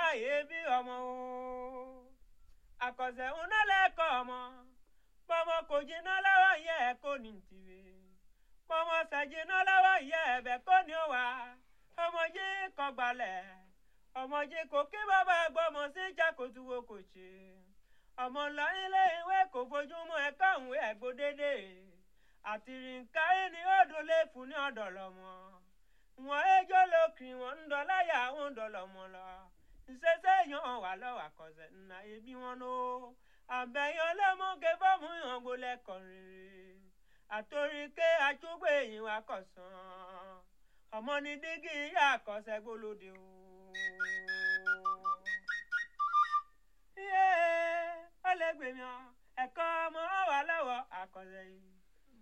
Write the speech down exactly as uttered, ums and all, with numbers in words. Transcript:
ye bi ọmọ o akọ̀sẹ̀ unálẹ́kọ̀ ọmọ pọmọ kò jiná lọ́wọ́ yẹ kó ní tìwé pọmọ ṣàjìná lọ́wọ́ yẹ ẹ̀bẹ̀ kó ní wá ọmọ yìí kọ gbalẹ̀ ọmọ yìí kò kí bàbá gbọmọ sí jákòtúwò kò ṣe ọmọ lọ ilé ìwé kò fojúmọ́ ẹ̀kọ́ òun ẹ̀gbọ́ dédé àtìrìnká ẹni ọdún lè fún ní ọ̀dọ̀ lọ́mọ wọn ẹjọ́ lókì wọn ń dọ̀láyà wọn ń dọ̀lọ́mọ lọ ìṣẹ́ṣẹ́ yan wà lọ́wọ́ àkọsẹ̀ nà ebi wọn ló àbẹ̀yàn lẹ́mọ́gẹ́ bọ́mú yàn gbolẹ̀ kàn rere àtòríkè àtúgbò èyí wà kọ̀sán ọmọ ní dígí ìyá àkọsẹ̀ gbólóde o. iye ọlẹ́gbẹ̀mí ẹ̀kọ́ ọmọ wà lọ́wọ́ àkọsẹ̀ yìí.